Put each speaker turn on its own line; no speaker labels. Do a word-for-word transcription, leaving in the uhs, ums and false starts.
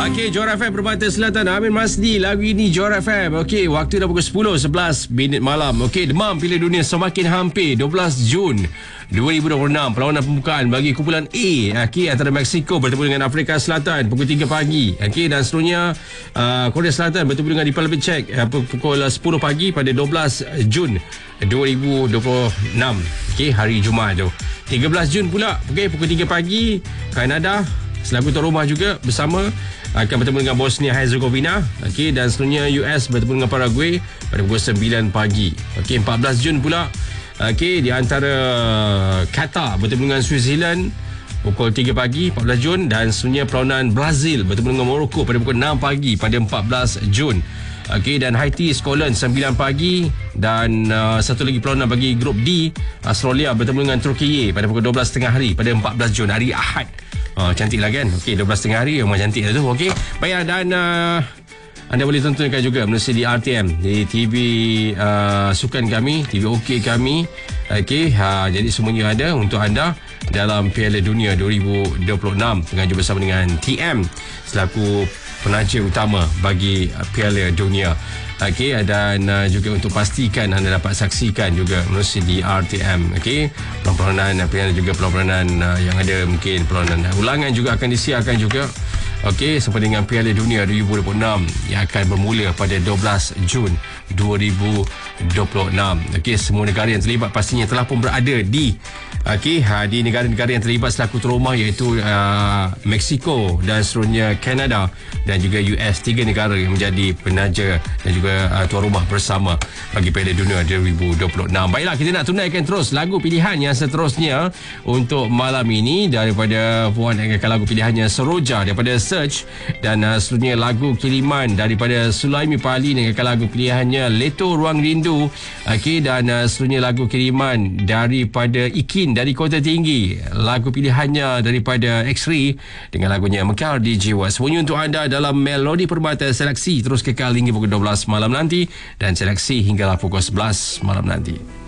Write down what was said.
Okey, Johor F M Permata Selatan, Amin Masdi. Lagu ini Johor F M. Okey, waktu dah pukul sepuluh sebelas minit malam. Okey, demam Piala Dunia semakin hampir. dua belas Jun dua ribu dua puluh enam, perlawanan pembukaan bagi kumpulan A, okey, antara Mexico bertemu dengan Afrika Selatan pukul tiga pagi. Okey, dan seterusnya uh, Korea Selatan bertemu dengan Republic Czech uh, pukul sepuluh pagi pada dua belas Jun dua ribu dua puluh enam. Okey, hari Jumaat tu. tiga belas Jun pula, okey, pukul tiga pagi, Kanada selaku tuan rumah juga bersama akan bertemu dengan Bosnia Herzegovina. Okey, dan seterusnya U S bertemu dengan Paraguay pada pukul sembilan pagi. Okey, empat belas Jun pula, okey, di antara Qatar bertemu dengan Switzerland pukul tiga pagi empat belas Jun, dan seterusnya perlawanan Brazil bertemu dengan Morocco pada pukul enam pagi pada empat belas Jun. Okey, dan Haiti Scotland sembilan pagi, dan uh, satu lagi perlawanan bagi grup D, Australia bertemu dengan Turkiye pada pukul dua belas tiga puluh hari pada empat belas Jun, hari Ahad. Oh, cantik lah kan. Okey, dua belas tiga puluh hari memang cantik lah tu. Okey, baiklah, dan uh, anda boleh tontonkan juga melalui di R T M, di T V uh, sukan kami, T V OK kami. Okey, ha, jadi semuanya ada untuk anda dalam Piala Dunia dua ribu dua puluh enam, pengajar bersama dengan T M selaku penaja utama bagi uh, Piala Dunia. Okey, dan uh, juga untuk pastikan anda dapat saksikan juga melalui di R T M. Okey, perlawanan Piala juga perlawanan uh, yang ada, mungkin perlawanan ulangan juga akan disiarkan juga. Okey, sempena dengan Piala Dunia dua ribu dua puluh enam yang akan bermula pada dua belas Jun dua ribu dua puluh enam. Okey, semua negara yang terlibat pastinya telah pun berada di okey, ha, di negara-negara yang terlibat selaku tuan rumah, iaitu uh, Mexico dan seterusnya Kanada dan juga U S. Tiga negara yang menjadi penaja dan juga uh, tuan rumah bersama bagi Piala Dunia dua ribu dua puluh enam. Baiklah, kita nak tunaikan terus lagu pilihan yang seterusnya untuk malam ini daripada Puan akan lagu pilihannya Seroja daripada Search, dan uh, seterusnya lagu kiriman daripada Sulaimi Pali dengan lagu pilihannya Leto Ruang Rindu. Okey, dan uh, seterusnya lagu kiriman daripada Ikin dari Kota Tinggi, lagu pilihannya daripada X-Ray dengan lagunya Mekar di Jiwa. Semuanya untuk anda dalam Melodi Permata Seleksi terus kekal hingga pukul dua belas malam nanti, dan seleksi hinggalah pukul sebelas malam nanti.